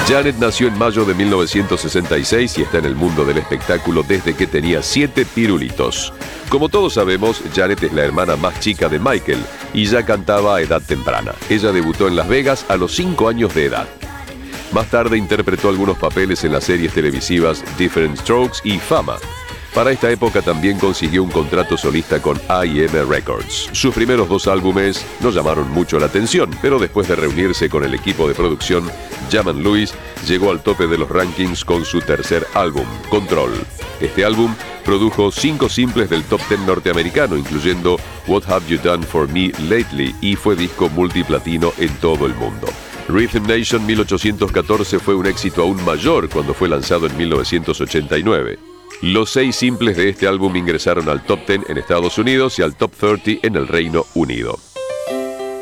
Janet nació en mayo de 1966 y está en el mundo del espectáculo desde que tenía 7 pirulitos. Como todos sabemos, Janet es la hermana más chica de Michael y ya cantaba a edad temprana. Ella debutó en Las Vegas a los 5 años de edad. Más tarde interpretó algunos papeles en las series televisivas Different Strokes y Fama. Para esta época también consiguió un contrato solista con A&M Records. Sus primeros 2 álbumes no llamaron mucho la atención, pero después de reunirse con el equipo de producción, Jam & Lewis llegó al tope de los rankings con su tercer álbum, Control. Este álbum produjo 5 simples del top 10 norteamericano, incluyendo What Have You Done For Me Lately, y fue disco multiplatino en todo el mundo. Rhythm Nation 1814 fue un éxito aún mayor cuando fue lanzado en 1989. Los 6 simples de este álbum ingresaron al top 10 en Estados Unidos y al top 30 en el Reino Unido.